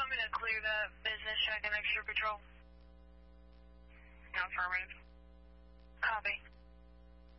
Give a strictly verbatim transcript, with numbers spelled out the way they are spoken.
want me to clear the business check and extra patrol? Affirmative. Copy.